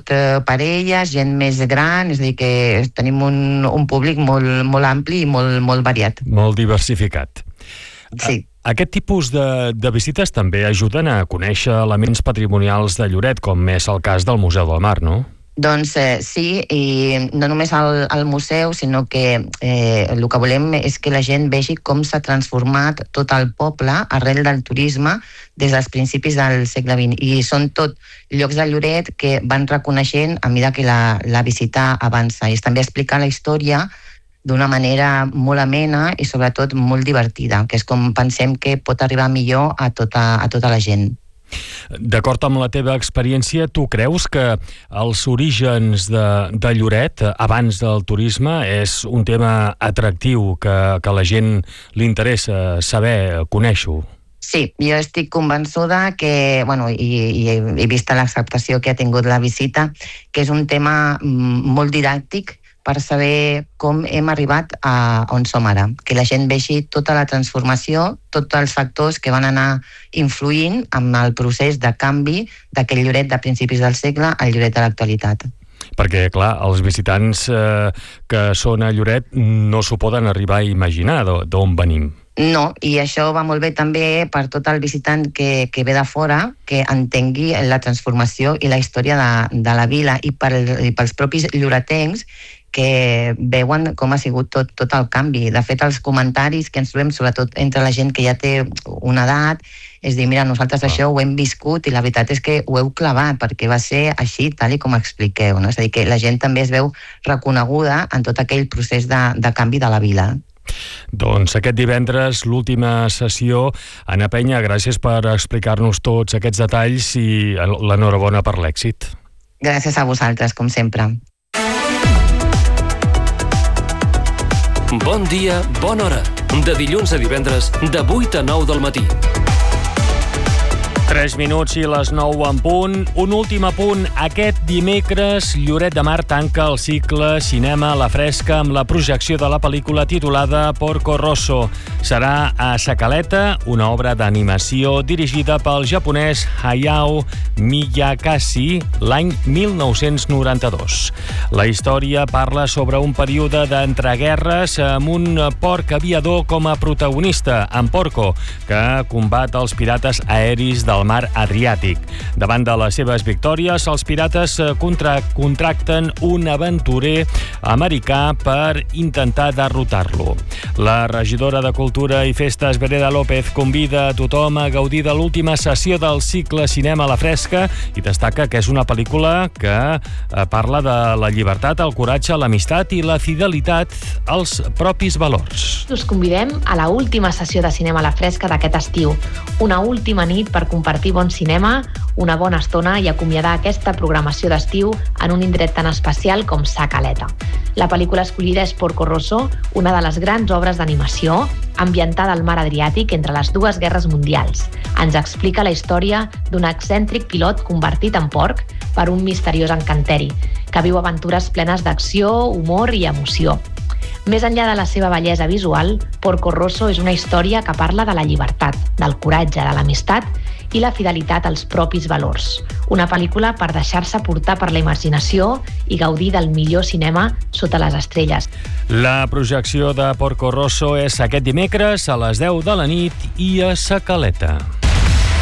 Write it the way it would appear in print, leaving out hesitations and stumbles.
sobretot parelles, gent més gran, és a dir, que tenim un públic molt ampli i molt variat. Molt diversificat. Sí. Aquest tipus de visites també ajuden a conèixer elements patrimonials de Lloret, com és el cas del Museu del Mar, no? Doncs sí, i no només al museu, sinó que el que volem és que la gent vegi com s'ha transformat tot el poble arrel del turisme des dels principis del segle XX. I són tot llocs de Lloret que van reconeixent a mesura que la visita avança. I també explicar la història d'una manera molt amena i sobretot molt divertida, que és com pensem que pot arribar millor a tota la gent. D'acord amb la teva experiència, tu creus que els orígens de Lloret, abans del turisme, és un tema atractiu que la gent li interessa saber, conèixer-ho? Sí, jo estic convençuda que, i he vist l'acceptació que ha tingut la visita, que és un tema molt didàctic per saber com hem arribat a on som ara. Que la gent vegi tota la transformació, tots els factors que van anar influint en el procés de canvi d'aquell Lloret de principis del segle al Lloret de l'actualitat. Perquè, clar, els visitants que són a Lloret no s'ho poden arribar a imaginar d'on venim. No, i això va molt bé també per tot el visitant que ve de fora, que entengui la transformació i la història de la vila, i pels propis lloretencs, que veuen com ha sigut tot el canvi. De fet, els comentaris que ens trobem, sobretot entre la gent que ja té una edat, és dir, mira, nosaltres això ho hem viscut i la veritat és que ho heu clavat, perquè va ser així, tal i com expliqueu, no? És a dir, que la gent també es veu reconeguda en tot aquell procés de canvi de la vila. Doncs aquest divendres, l'última sessió. Anna Penya, gràcies per explicar-nos tots aquests detalls i l'enhorabona per l'èxit. Gràcies a vosaltres, com sempre. Bon dia, bona hora. De dilluns a divendres, de 8 a 9 del matí. 3 minuts i les 9 en punt. Un últim apunt. Aquest dimecres, Lloret de Mar tanca el cicle Cinema a la Fresca amb la projecció de la pel·lícula titulada Porco Rosso. Serà a Sa Caleta, una obra d'animació dirigida pel japonès Hayao Miyazaki l'any 1992. La història parla sobre un període d'entreguerres amb un porc aviador com a protagonista, en Porco, que combat els pirates aeris del mar Adriàtic. Davant de les seves victòries, els pirates contracten un aventurer americà per intentar derrotar-lo. La regidora de Cultura i Festes, Vereda López, convida a tothom a gaudir de l'última sessió del cicle Cinema a la Fresca i destaca que és una pel·lícula que parla de la llibertat, el coratge, l'amistat i la fidelitat als propis valors. Us convidem a la última sessió de Cinema a la Fresca d'aquest estiu. Una última nit per compartir bon cinema, una bona estona i acomiadar aquesta programació d'estiu en un indret tan especial com Sa Caleta. La pel·lícula escollida és Porco Rosso, una de les grans obres d'animació ambientada al mar Adriàtic entre les dues guerres mundials. Ens explica la història d'un excèntric pilot convertit en porc per un misteriós encanteri, que viu aventures plenes d'acció, humor i emoció. Més enllà de la seva bellesa visual, Porco Rosso és una història que parla de la llibertat, del coratge, de l'amistat i la fidelitat als propis valors. Una pel·lícula per deixar-se portar per la imaginació i gaudir del millor cinema sota les estrelles. La projecció de Porco Rosso és aquest dimecres a les 10 de la nit i a Sa Caleta.